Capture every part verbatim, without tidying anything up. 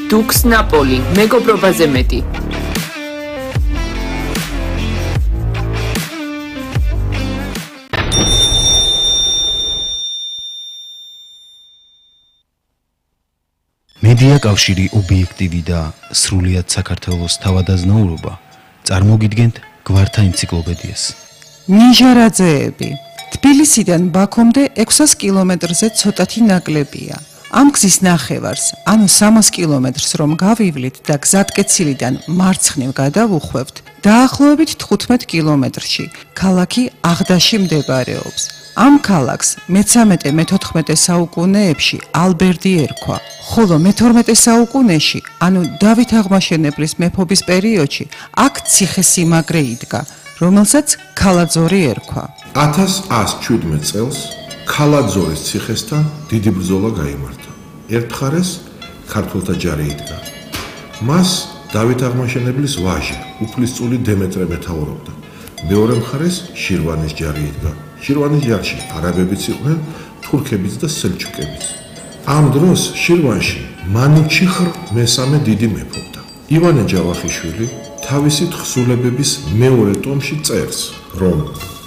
დუქს ნაპოლი, მეგობრობაზე მეტი. მედია კავშირი ობიექტივი და სრულიად საქართველოს თავადაზნაურობა წარმოგიდგენთ გვართა ენციკლოპედიას. ნიჟარაძეები თბილისიდან ბაქომდე ექვსას კილომეტრზე ცოტათი ნაკლებია. ამ გზის ნახევარს, ანუ სამას კილომეტრს რომ გავივლით და გზატკეცილიდან მარცხნივ გადავუხვევთ, დაახლოებით თხუთმეტ კილომეტრში ქალაქი აღდაში მდებარეობს. ამ ქალაქს მეთორმეტე მეთოთხმეტე საუკუნეებში ალბერდი ერქვა, ხოლო მეთორმეტე საუკუნეში, ანუ დავით აღმაშენებლის მეფობის პერიოდში, აქ ციხესიმაგრე იდგა, რომელსაც ქალაძორი ერქვა. ათას ას შვიდმეტ წელს ქალაძორის ციხესთან დიდი ბრძოლა გაიმართა. ერთ მხარეს ქართველთა ჯარი იდგა. მას დავით აღმაშენებლის ვაჟი, უფლისწული დემეტრე მეთაურობდა. მეორე მხარეს შირვანის ჯარი იდგა. შირვანის ჯარში არაბებიც იყვნენ, თურქებიც და სელჩუკებიც. ამ დროს შირვანში მანიჩიხრ მესამე დიდი მეფობდა. ივანე ჯავახიშვილი თავისი თხზულებების მეორე ტომში წერს, რომ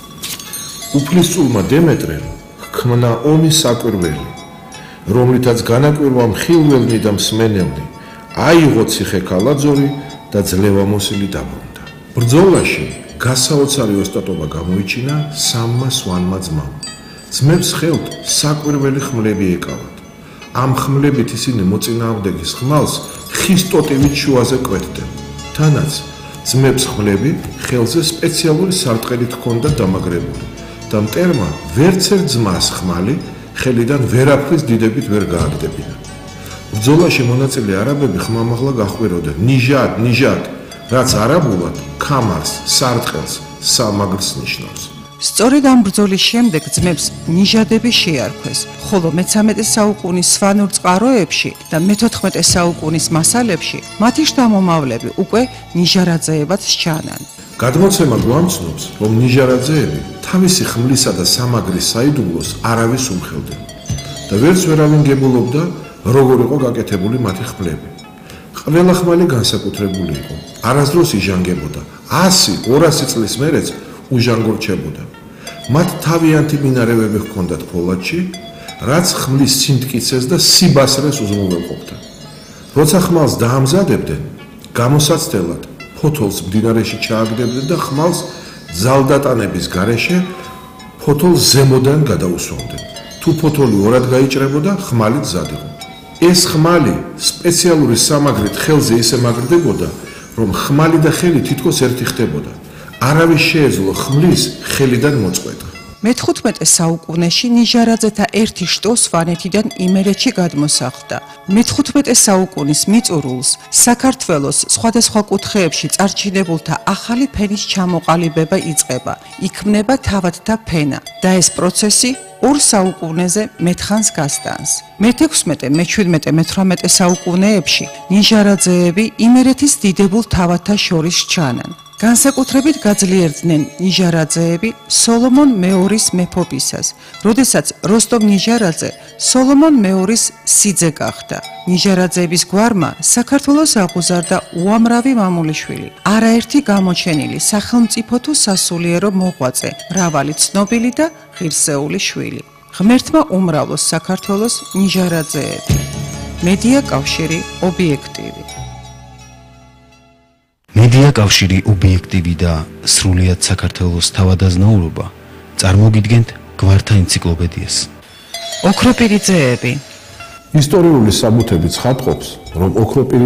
უფლისწულმა დემეტრემ ჰქმნა ომის საკვირველი, რომლითაც განაკვირვა მხილველნი და მსმენელნი, აიღო ციხე ქალაძორი და ძლევამოსილი დაბრუნდა. ბრძოლაში გასაოცარი ოსტატობა გამოიჩინა სამმა სვანმა ძმამ. ძმებს ხელთ საკვირველი ხმლები ეკავათ. ამ ხმლებით ისინი მოწინააღმდეგის ხმალს ხის ტოტივით შუაზე კვეთდნენ. თანაც ძმებს ხმლები ხელზე სპეციალური სარტყელით ჰქონდა დამაგრებული და მტერმა ვერცერთ ძმას ხმალი ხელიდან ვერაფრის დიდებით ვერ გააგდებინა. ბრძოლაში მონაწილე არაბები ხმამაღლა გაჰყვიროდნენ ნიჟად, ნიჟად, რაც არაბულად ქამარს, სარტყელს, სამაგრს ნიშნავს. სწორედ ამ ბრძოლის შემდეგ ძმებს ნიჟადები შეარქვეს, ხოლო მეთორმეტე საუკუნის სვანურ წყაროებში და მეთოთხმეტე საუკუნის მასალებში მათი შთამომავლები უკვე ნიჟარაძეებად სჩანან. გადმოცემა გვამცნობს, რომ ნიჟარაძეები თავისი ხმლისა და სამაგრის საიდუმლოს არავის უმხელდნენ და ვერც ვერავინ გებულობდა, როგორ იყო გაკეთებული მათი ხმლები. ყველა ხმალი განსაკუთრებული იყო, არასდროს იჟანგებოდა, ასი ორასი წლის მერეც უჟანგორჩებოდა. მათ თავიანთი მინარევები ჰქონდათ ფოლადში, რაც ხმლის სიმტკიცეს და სიბასრეს უზრუნველყოფდა. როცა ხმალს დაამზადებდნენ, გამოსაცდელად ფოთოლს მდინარეში ჩააგდებდნენ და ხმალს ძალდატანების გარეშე ფოთოლს ზემოდან გადაუსვამდნენ. თუ ფოთოლი ორად გაიჭრებოდა, ხმალი მზად იყო. ეს ხმალი სპეციალური სამაგრით ხელზე ისე მაგრდებოდა, რომ ხმალი და ხელი თითქოს ერთი ხდებოდა. არავის შეეძლო ხმლის ხელიდან მოწყვეტა. მეთხუთმეტე საუკუნეში ნიჟარაძეთა ერთი შტო სვანეთიდან იმერეთში გადმოსახლდა. მეთხუთმეტე საუკუნის მიწურულს საქართველოს სხვადასხვა კუთხეებში წარჩინებულთა ახალი ფენის ჩამოყალიბება იწყება. იქმნება თავადთა ფენა და ეს პროცესი ორ საუკუნეზე მეთხანს გასტანს. მეთექვსმეტე, მეჩვიდმეტე, მეთვრამეტე საუკუნეებში ნიჟარაძეები იმერეთის დიდებულ თავადთა შორის სჩანან. განსაკუთრებით გაძლიერდნენ ნიჟარაძეები სოლომონ მეორის მეფობისას, როდესაც როსტომ ნიჟარაძე სოლომონ მეორის სიძე გახდა. ნიჟარაძეების გვარმა საქართველოს აღუზარდა უამრავი მამულიშვილი, არაერთი გამოჩენილი სახელმწიფო თუ სასულიერო მოღვაწე, მრავალი ცნობილი და ღირსეული შვილი. ღმერთმა უმრავლოს საქართველოს ნიჟარაძეები. მედია კავშირი ობიექტივი. მედია კავშირი ობიექტივი და სრულიად საქართველოს თავადაზნაურობა წარმოგიდგენთ გვართა ენციკლოპედიას. ოქროპირი ძეები ისტორიული საბუთები ცხადყოფს, რომ ოქროპირი